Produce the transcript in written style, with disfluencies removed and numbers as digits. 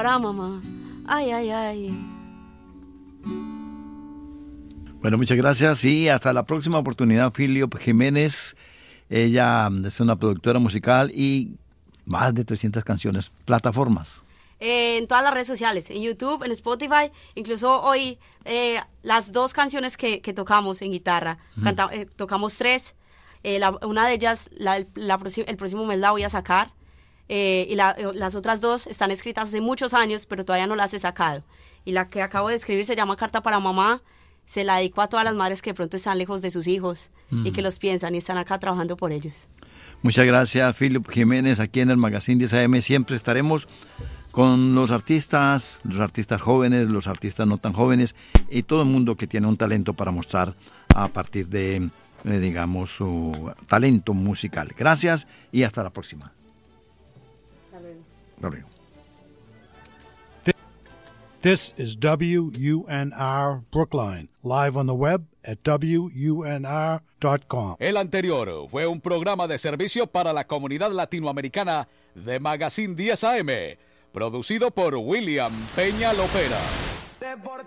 para mamá. Ay, ay, ay. Bueno, muchas gracias y hasta la próxima oportunidad, Filio Jiménez. Ella es una productora musical y más de 300 canciones. Plataformas. En todas las redes sociales, en YouTube, en Spotify, incluso hoy las 2 canciones que tocamos en guitarra, tocamos 3, una de ellas el próximo mes la voy a sacar, y las otras 2 están escritas hace muchos años, pero todavía no las he sacado, y la que acabo de escribir se llama Carta para Mamá. Se la dedico a todas las madres que de pronto están lejos de sus hijos y que los piensan y están acá trabajando por ellos. Muchas gracias, Philip Jiménez, aquí en el Magazine 10 AM. Siempre estaremos con los artistas jóvenes, los artistas no tan jóvenes y todo el mundo que tiene un talento para mostrar a partir de, digamos, su talento musical. Gracias y hasta la próxima. Hasta luego. Hasta luego. This is WUNR Brookline, live on the web at WUNR.com. El anterior fue un programa de servicio para la comunidad latinoamericana de Magazine 10 AM, producido por William Peña Lopera.